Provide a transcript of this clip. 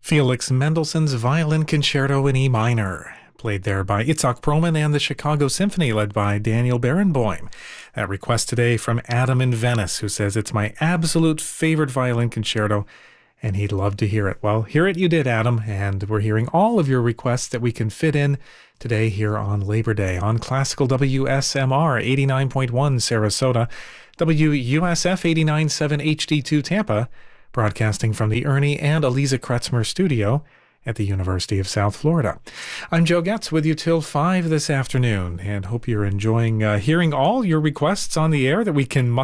Felix Mendelssohn's Violin Concerto in E minor, played there by Itzhak Perlman and the Chicago Symphony, led by Daniel Barenboim. That request today from Adam in Venice, who says it's my absolute favorite violin concerto, and he'd love to hear it. Well, hear it you did, Adam, and we're hearing all of your requests that we can fit in today here on Labor Day on Classical WSMR 89.1 Sarasota, WUSF 89.7 HD2 Tampa, broadcasting from the Ernie and Eliza Kretzmer studio at the University of South Florida. I'm Joe Getz with you till 5 this afternoon, and hope you're enjoying hearing all your requests on the air that we can